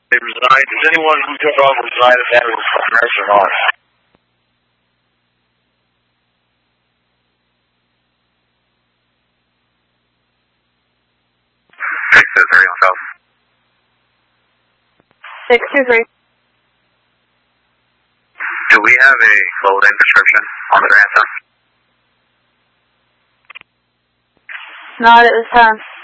They reside. Does anyone who took off reside at that nurse or not? South. 623. Do we have a clothing description on the grandson? Not at this time.